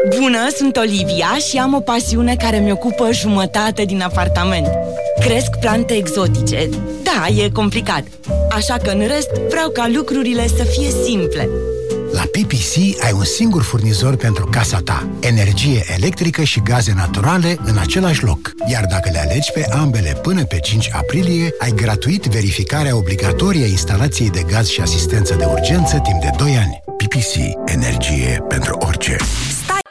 Bună, sunt Olivia și am o pasiune care mi ocupă jumătate din apartament. Cresc plante exotice. Da, e complicat. Așa că în rest vreau ca lucrurile să fie simple. La PPC ai un singur furnizor pentru casa ta. Energie electrică și gaze naturale în același loc. Iar dacă le alegi pe ambele până pe 5 aprilie, ai gratuit verificarea obligatorie a instalației de gaz și asistență de urgență timp de 2 ani. PPC. Energie pentru orice.